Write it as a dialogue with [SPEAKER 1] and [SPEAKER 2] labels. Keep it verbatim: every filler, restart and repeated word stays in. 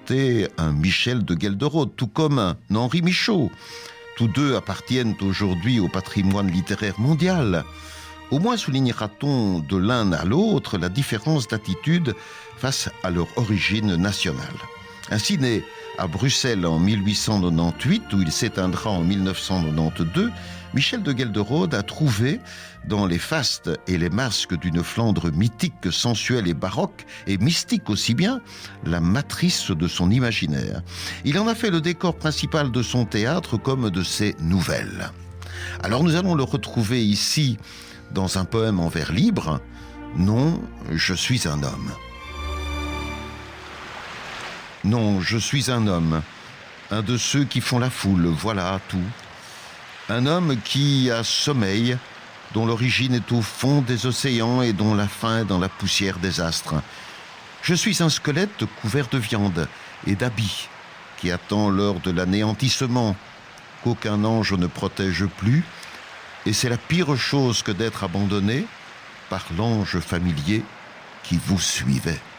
[SPEAKER 1] était un Michel de Gelderode, tout comme un Henri Michaud. Tous deux appartiennent aujourd'hui au patrimoine littéraire mondial. Au moins soulignera-t-on de l'un à l'autre la différence d'attitude face à leur origine nationale. Ainsi né à Bruxelles en mille huit cent quatre-vingt-dix-huit, où il s'éteindra en mille neuf cent quatre-vingt-douze, Michel de Gelderode a trouvé, dans les fastes et les masques d'une Flandre mythique, sensuelle et baroque, et mystique aussi bien, la matrice de son imaginaire. Il en a fait le décor principal de son théâtre comme de ses nouvelles. Alors nous allons le retrouver ici dans un poème en vers libre. Non, je suis un homme. Non, je suis un homme, un de ceux qui font la foule, voilà tout. Un homme qui a sommeil, dont l'origine est au fond des océans et dont la fin est dans la poussière des astres. Je suis un squelette couvert de viande et d'habits, qui attend l'heure de l'anéantissement, qu'aucun ange ne protège plus, et c'est la pire chose que d'être abandonné par l'ange familier qui vous suivait.